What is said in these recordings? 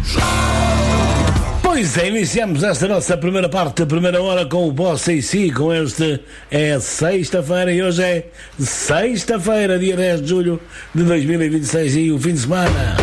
Pois é, iniciamos esta nossa primeira parte, a primeira hora com o Boss AC, com este é sexta-feira e hoje é sexta-feira, dia 10 de julho de 2026 e o fim de semana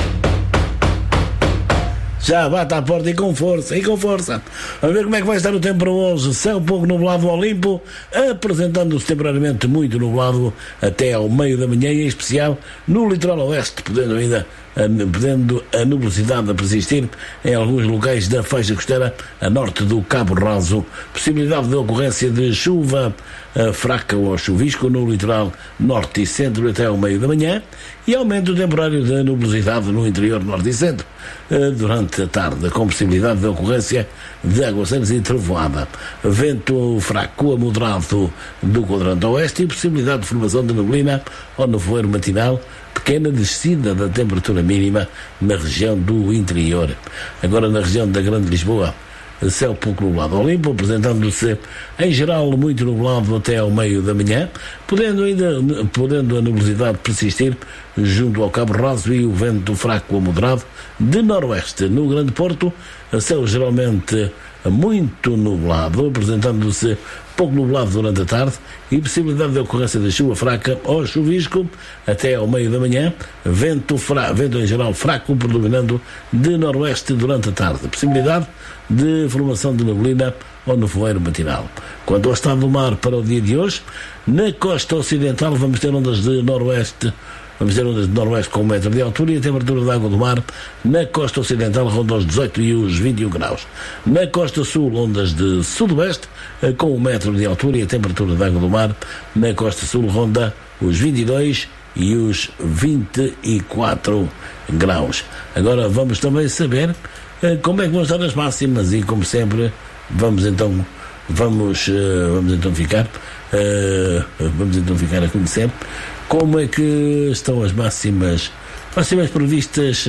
já bate à porta e com força, Vamos ver como é que vai estar o tempo para hoje. Céu pouco nublado ao limpo, apresentando-se temporariamente muito nublado até ao meio da manhã, em especial no litoral oeste, podendo a nubosidade a persistir em alguns locais da faixa costeira a norte do Cabo Raso. Possibilidade de ocorrência de chuva fraca ou chuvisco no litoral norte e centro até ao meio da manhã e aumento temporário da nubosidade no interior norte e centro durante a tarde, com possibilidade de ocorrência de aguaceiros e trovoada. Vento fraco a moderado do quadrante oeste e possibilidade de formação de neblina ou nevoeiro matinal, pequena descida da temperatura mínima na região do interior. Agora na região da Grande Lisboa, céu pouco nublado ao limpo, apresentando-se em geral muito nublado até ao meio da manhã, podendo a nubosidade persistir junto ao Cabo Raso e o vento fraco a moderado de noroeste. No Grande Porto, céu geralmente muito nublado, apresentando-se pouco nublado durante a tarde e possibilidade de ocorrência de chuva fraca ou chuvisco até ao meio da manhã, vento em geral fraco predominando de noroeste durante a tarde, possibilidade de formação de neblina ou nevoeiro matinal. Quanto ao estado do mar para o dia de hoje, na costa ocidental vamos ter ondas de noroeste com 1 metro de altura e a temperatura da água do mar na costa ocidental ronda os 18 e os 21 graus. Na costa sul, ondas de sudoeste com 1 metro de altura e a temperatura da água do mar na costa sul ronda os 22 e os 24 graus. Agora vamos também saber como é que vão estar as máximas e, como sempre, vamos então ficar a conhecer como é que estão as máximas previstas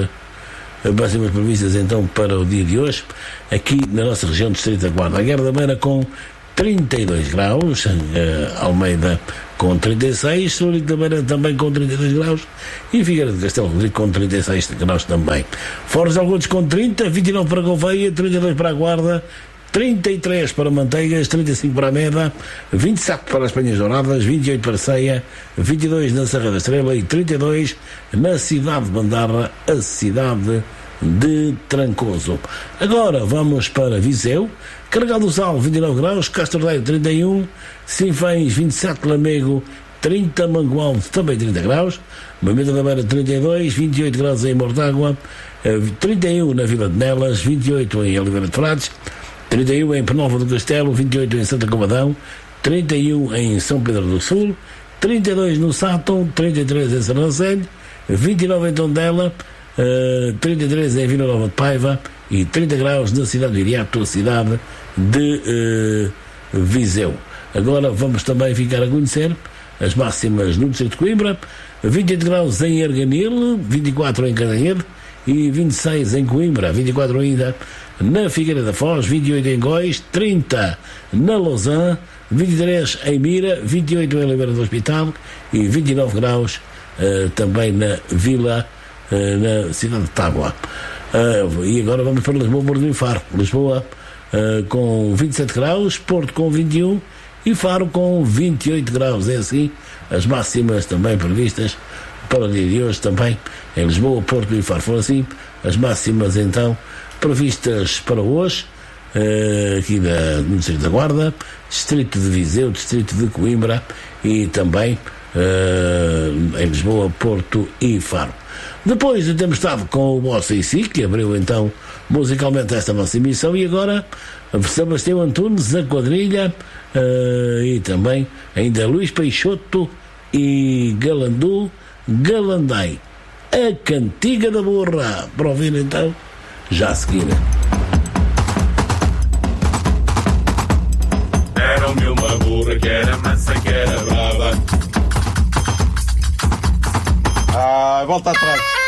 então para o dia de hoje, aqui na nossa região do Distrito da Guarda. A Guerra da Beira com 32 graus, Almeida com 36, Sorico da Beira também com 32 graus e Figueira de Castelo Rodrigo com 36 graus também. Foros de Algures com 30, 29 para Gouveia, 32 para a Guarda, 33 para Manteigas, 35 para a Meda, 27 para as Penhas Douradas, 28 para Ceia, 22 na Serra da Estrela e 32 na cidade de Bandarra, a cidade de Trancoso. Agora vamos para Viseu, Carregal do Sal 29 graus, Castro Daire 31, Sinfãs 27, Lamego 30, Mangualde também 30 graus, Moimenta da Beira 32, 28 graus em Mortágua, 31 na Vila de Nelas, 28 em Oliveira de Frades, 31 em Penalva do Castelo, 28 em Santa Comadão, 31 em São Pedro do Sul, 32 no Sátão, 33 em Sarnancelho, 29 em Tondela, 33 em Vila Nova de Paiva e 30 graus na cidade de Iriato, a cidade de Viseu. Agora vamos também ficar a conhecer as máximas no distrito de Coimbra, 28 graus em Arganil, 24 em Cadanheiro e 26 em Coimbra, 24 ainda na Figueira da Foz, 28 em Góis, 30 na Lausanne, 23 em Mira, 28 em Oliveira do Hospital e 29 graus também na Vila, na cidade de Tábua. E agora vamos para Lisboa, Porto e Faro. Lisboa com 27 graus, Porto com 21 e Faro com 28 graus. É assim as máximas também previstas para o dia de hoje também em Lisboa, Porto e Faro. Foram assim as máximas então previstas para hoje aqui no Distrito da Guarda, Distrito de Viseu, Distrito de Coimbra e também em Lisboa, Porto e Faro. Depois de termos estado com o Boss AC, que abriu então musicalmente esta nossa emissão, e agora Sebastião Antunes, a quadrilha, e também ainda Luís Peixoto e Galandai, a Cantiga da Burra, para ouvir então já a seguir. Deram-me uma burra que era mansa, que era brava. Volta atrás.